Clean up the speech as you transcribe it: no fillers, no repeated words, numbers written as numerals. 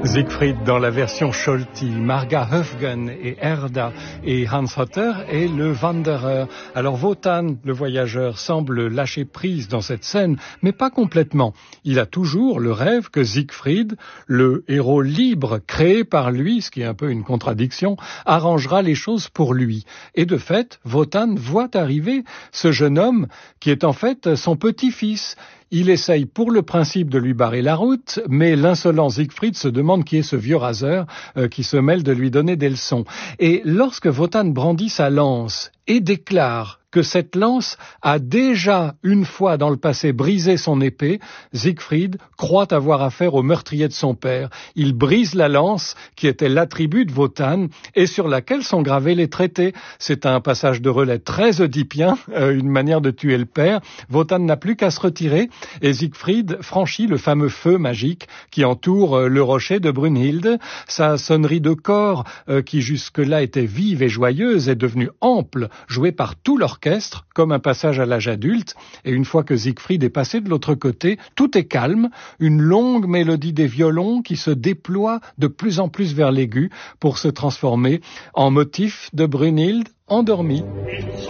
Siegfried dans la version Scholti, Marga Höfgen et Erda et Hans Hotter et le Wanderer. Alors Wotan, le voyageur, semble lâcher prise dans cette scène, mais pas complètement. Il a toujours le rêve que Siegfried, le héros libre créé par lui, ce qui est un peu une contradiction, arrangera les choses pour lui. Et de fait, Wotan voit arriver ce jeune homme qui est en fait son petit-fils. Il essaye pour le principe de lui barrer la route, mais l'insolent Siegfried se demande qui est ce vieux raseur qui se mêle de lui donner des leçons. Et lorsque Wotan brandit sa lance et déclare que cette lance a déjà une fois dans le passé brisé son épée, Siegfried croit avoir affaire au meurtrier de son père. Il brise la lance qui était l'attribut de Wotan et sur laquelle sont gravés les traités. C'est un passage de relais très oedipien, une manière de tuer le père. Wotan n'a plus qu'à se retirer et Siegfried franchit le fameux feu magique qui entoure le rocher de Brunhilde. Sa sonnerie de cor, qui jusque-là était vive et joyeuse, est devenue ample, jouée par tout l'orchestre, comme un passage à l'âge adulte. Et une fois que Siegfried est passé de l'autre côté, tout est calme, une longue mélodie des violons qui se déploie de plus en plus vers l'aigu pour se transformer en motif de Brunhilde endormie.